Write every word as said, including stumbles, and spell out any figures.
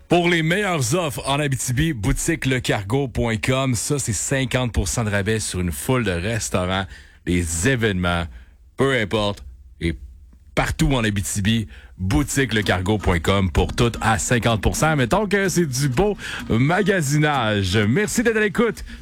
Pour les meilleures offres en Abitibi, boutique le cargo point com. Ça, c'est cinquante pour cent de rabais sur une foule de restaurants, des événements, peu importe, et partout en Abitibi, boutique le cargo point com pour tout à cinquante pour cent. Mettons que c'est du beau magasinage. Merci d'être à l'écoute.